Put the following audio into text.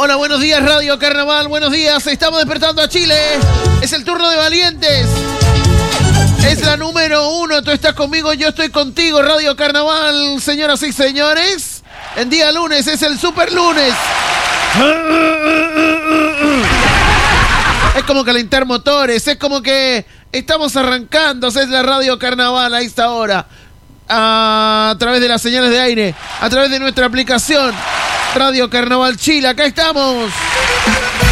Hola, buenos días, Radio Carnaval. Buenos días, estamos despertando a Chile. Es el turno de valientes. Es la número 1. Tú estás conmigo, yo estoy contigo. Radio Carnaval, señoras y señores. En día lunes es el super lunes. Es como calentar motores. Es como que estamos arrancando. Es la Radio Carnaval a esta hora. A través de las señales de aire. A través de nuestra aplicación. Radio Carnaval Chile. Acá estamos.